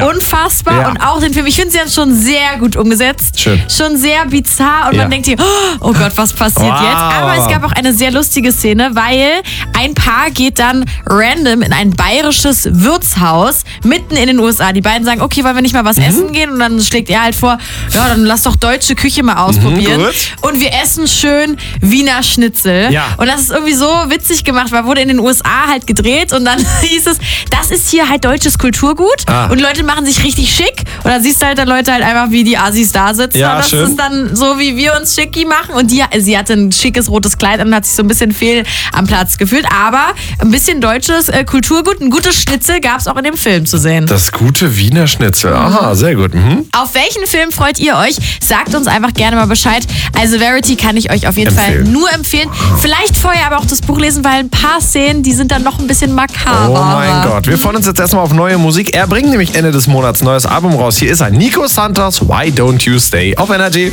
unfassbar. Und auch den Film, ich finde sie haben schon sehr gut umgesetzt. Schön. Schon sehr bizarr und man denkt sich, oh Gott, was passiert jetzt? Aber es gab auch eine sehr lustige Szene, weil ein Paar geht dann random in ein bayerisches Wirtshaus mitten in den USA. Die beiden sagen, okay, wollen wir nicht mal was essen gehen? Und dann schlägt er halt vor, ja, dann lass doch deutsche Küche mal ausprobieren. Und wir essen schön Wiener Schnitzel. Ja. Und das ist irgendwie so witzig gemacht, weil wurde in den USA halt gedreht und dann hieß es, das ist hier halt deutsches Kulturgut und Leute machen sich richtig schick und dann siehst du halt dann Leute halt einfach, wie die Assis da sitzen und das ist dann so, wie wir uns schicki machen und sie hatte ein schickes rotes Kleid und hat sich so ein bisschen fehl am Platz gefühlt, aber ein bisschen deutsches Kulturgut, ein gutes Schnitzel gab es auch in dem Film zu sehen. Das gute Wiener Schnitzel, aha, sehr gut. Auf welchen Film freut ihr euch? Sagt uns einfach gerne mal Bescheid. Also Verity kann ich euch auf jeden Fall nur empfehlen. Vielleicht vorher aber auch das Buch lesen, weil ein paar Szenen, die sind dann noch ein bisschen makaber. Oh mein Gott, wir freuen uns jetzt erstmal auf neue Musik. Er bringt nämlich Ende des Monats ein neues Album raus. Hier ist er, Nico Santos, Why Don't You Stay auf Energy.